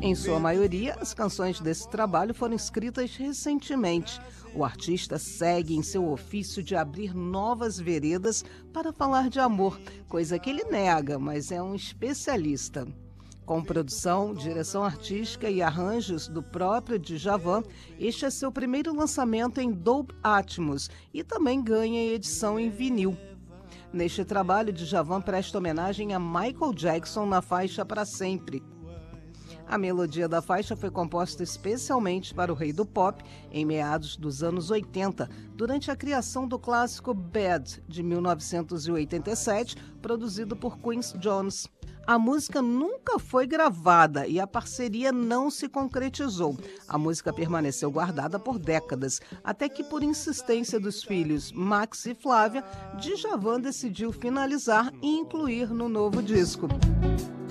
Em sua maioria, as canções desse trabalho foram escritas recentemente. O artista segue em seu ofício de abrir novas veredas para falar de amor, coisa que ele nega, mas é um especialista. Com produção, direção artística e arranjos do próprio Djavan, este é seu primeiro lançamento em Dolby Atmos e também ganha edição em vinil. Neste trabalho, Djavan presta homenagem a Michael Jackson na faixa Pra Sempre. A melodia da faixa foi composta especialmente para o rei do pop em meados dos anos 80, durante a criação do clássico Bad, de 1987, produzido por Quincy Jones. A música nunca foi gravada e a parceria não se concretizou. A música permaneceu guardada por décadas, até que, por insistência dos filhos Max e Flávia, Djavan decidiu finalizar e incluir no novo disco.